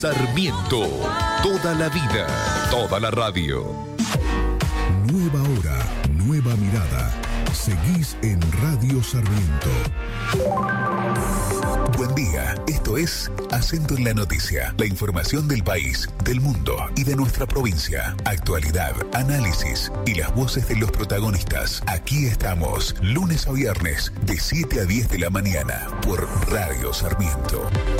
Sarmiento, toda la vida, toda la radio. Nueva hora, nueva mirada. Seguís en Radio Sarmiento. Buen día, esto es Acento en la Noticia. La información del país, del mundo y de nuestra provincia. Actualidad, análisis y las voces de los protagonistas. Aquí estamos, lunes a viernes, de 7 a 10 de la mañana, por Radio Sarmiento.